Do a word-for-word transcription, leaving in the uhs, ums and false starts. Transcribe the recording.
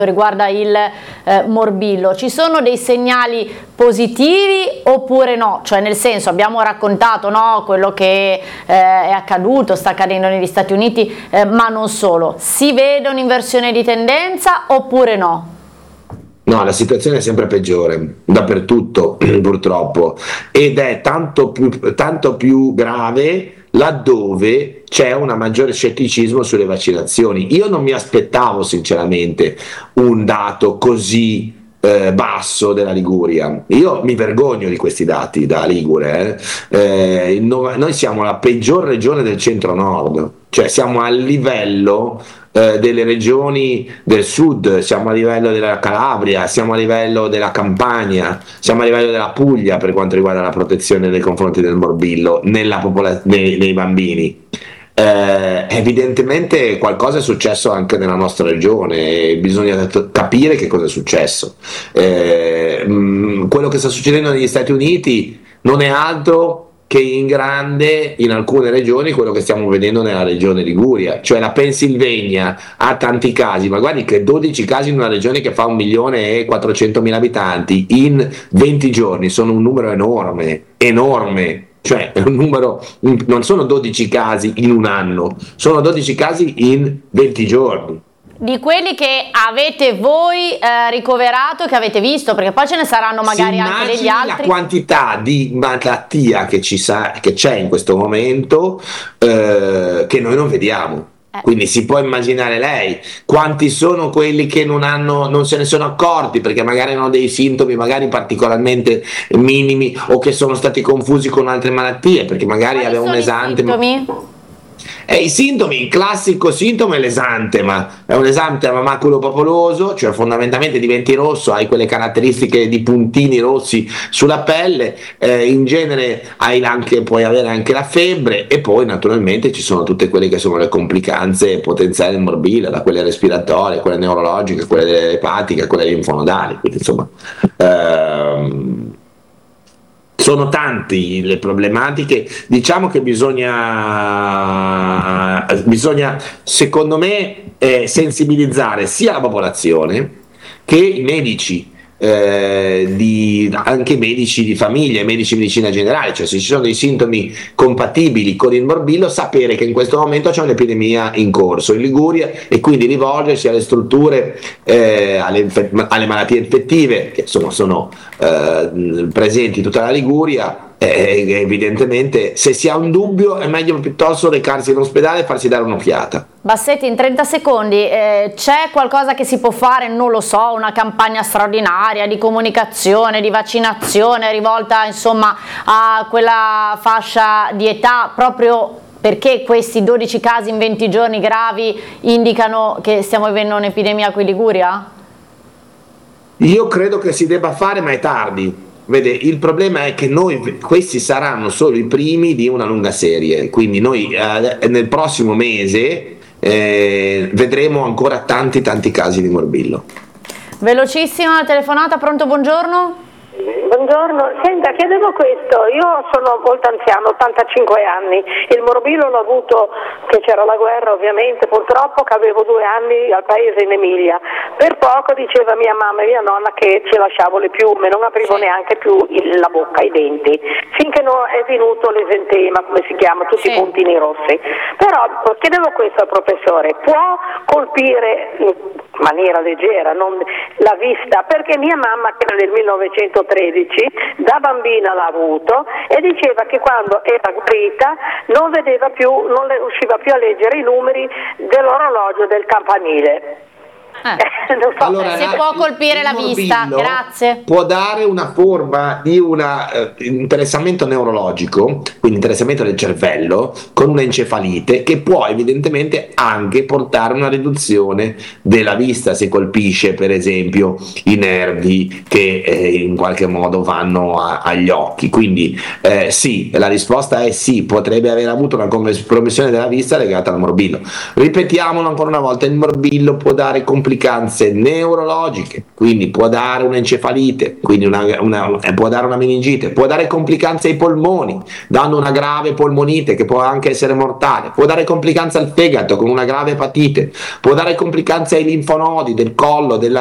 riguarda il eh, morbillo, ci sono dei segnali positivi oppure no? Cioè, nel senso, abbiamo raccontato, no, quello che eh, è accaduto, sta accadendo negli Stati Uniti, eh, ma non solo. Si vede un'inversione di tendenza oppure no? No, la situazione è sempre peggiore, dappertutto purtroppo, ed è tanto più, tanto più grave laddove c'è un maggiore scetticismo sulle vaccinazioni. Io non mi aspettavo sinceramente un dato così eh, basso della Liguria. Io mi vergogno di questi dati da Ligure. Eh. Eh, no, noi siamo la peggior regione del centro-nord, cioè siamo a livello eh, delle regioni del sud, siamo a livello della Calabria, siamo a livello della Campania, siamo a livello della Puglia per quanto riguarda la protezione nei confronti del morbillo nella popola- nei, nei bambini. Eh, evidentemente qualcosa è successo anche nella nostra regione e bisogna capire che cosa è successo. Eh, mh, quello che sta succedendo negli Stati Uniti non è altro che in grande in alcune regioni quello che stiamo vedendo nella regione Liguria, cioè la Pennsylvania ha tanti casi, ma guardi che dodici casi in una regione che fa un milione e quattrocentomila abitanti in venti giorni sono un numero enorme, enorme. Cioè è un numero, non sono dodici casi in un anno, sono dodici casi in venti giorni. Di quelli che avete voi eh, ricoverato, che avete visto, perché poi ce ne saranno magari anche degli altri. La quantità di malattia che ci sa, che c'è in questo momento eh, che noi non vediamo. Eh. Quindi si può immaginare lei quanti sono quelli che non hanno, non se ne sono accorti perché magari hanno dei sintomi magari particolarmente minimi o che sono stati confusi con altre malattie perché magari Quali aveva un esante. Sintomi? E i sintomi, il classico sintomo è l'esantema, è un esantema maculopapoloso, cioè fondamentalmente diventi rosso, hai quelle caratteristiche di puntini rossi sulla pelle, eh, in genere hai anche, puoi avere anche la febbre e poi naturalmente ci sono tutte quelle che sono le complicanze potenziali del morbillo, da quelle respiratorie, quelle neurologiche, quelle epatiche, quelle linfonodali, quindi insomma ehm, sono tanti le problematiche, diciamo che bisogna, bisogna secondo me eh, sensibilizzare sia la popolazione che i medici, eh, di, anche i medici di famiglia, i medici di medicina generale, cioè se ci sono dei sintomi compatibili con il morbillo sapere che in questo momento c'è un'epidemia in corso in Liguria e quindi rivolgersi alle strutture, eh, alle, alle malattie infettive che insomma sono eh, presenti in tutta la Liguria. Eh, evidentemente se si ha un dubbio è meglio piuttosto recarsi in ospedale e farsi dare un'occhiata. Bassetti, in trenta secondi, eh, c'è qualcosa che si può fare, non lo so, una campagna straordinaria di comunicazione, di vaccinazione rivolta insomma a quella fascia di età proprio perché questi dodici casi in venti giorni gravi indicano che stiamo vivendo un'epidemia qui in Liguria? Io credo che si debba fare ma è tardi. Vede, il problema è che noi, questi saranno solo i primi di una lunga serie, quindi noi eh, nel prossimo mese eh, vedremo ancora tanti tanti casi di morbillo. Velocissima telefonata, pronto, buongiorno? Buongiorno, senta, chiedevo questo, io sono molto anziano, ottantacinque anni, il morbillo l'ho avuto che c'era la guerra ovviamente, purtroppo che avevo due anni al paese in Emilia, per poco diceva mia mamma e mia nonna che ci lasciavo le piume, non aprivo neanche più il, la bocca, i denti, finché non è venuto l'esentema, come si chiama, tutti sì. I puntini rossi, però chiedevo questo al professore, può colpire in maniera leggera non, la vista, perché mia mamma che era nel millenovecentotredici da bambina l'ha avuto e diceva che quando era guarita non vedeva più, non le riusciva più a leggere i numeri dell'orologio del campanile. Eh. So, allora, si può colpire la vista, grazie. Può dare una forma di un uh, interessamento neurologico, quindi interessamento del cervello, con un'encefalite che può evidentemente anche portare a una riduzione della vista se colpisce per esempio i nervi che eh, in qualche modo vanno a, agli occhi. Quindi eh, sì, la risposta è sì, potrebbe aver avuto una compromissione della vista legata al morbillo. Ripetiamolo ancora una volta, il morbillo può dare complicazioni complicanze neurologiche, quindi può dare un'encefalite, quindi una, una, può dare una meningite, può dare complicanze ai polmoni, dando una grave polmonite che può anche essere mortale, può dare complicanze al fegato con una grave epatite, può dare complicanze ai linfonodi del collo, della